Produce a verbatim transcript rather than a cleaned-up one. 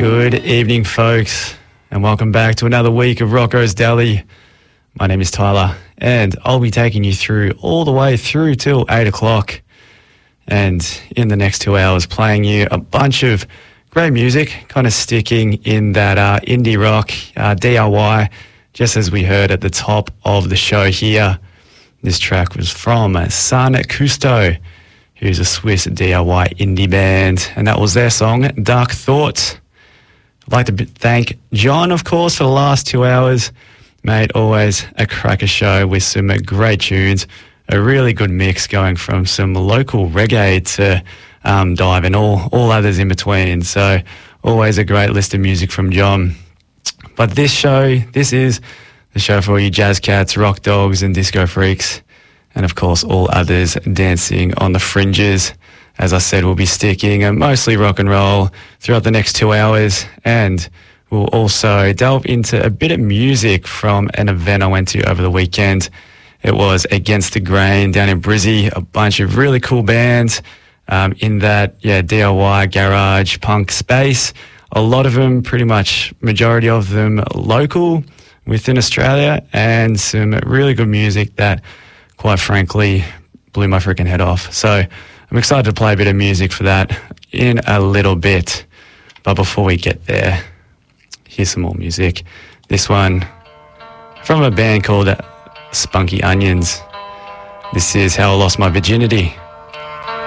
Good evening, folks, and welcome back to another week of Rocco's Deli. My name is Tyler, and I'll be taking you through all the way through till eight o'clock. And in the next two hours, playing you a bunch of great music, kind of sticking in that uh, indie rock, uh, D I Y, just as we heard at the top of the show here. This track was from San Custo, who's a Swiss D I Y indie band, and that was their song, Dark Thoughts. I'd like to thank John, of course, for the last two hours. Mate, always a cracker show with some great tunes, a really good mix going from some local reggae to um, dive and all, all others in between. So always a great list of music from John. But this show, this is the show for all you jazz cats, rock dogs and disco freaks, and of course all others dancing on the fringes. As I said, we'll be sticking uh, mostly rock and roll throughout the next two hours, and we'll also delve into a bit of music from an event I went to over the weekend. It was Against the Grain down in Brizzy, a bunch of really cool bands um, in that yeah D I Y, garage, punk space. A lot of them, pretty much majority of them local within Australia, and some really good music that, quite frankly, blew my freaking head off. So I'm excited to play a bit of music for that in a little bit. But before we get there, here's some more music. This one from a band called Spunky Onions. This is How I Lost My Virginity.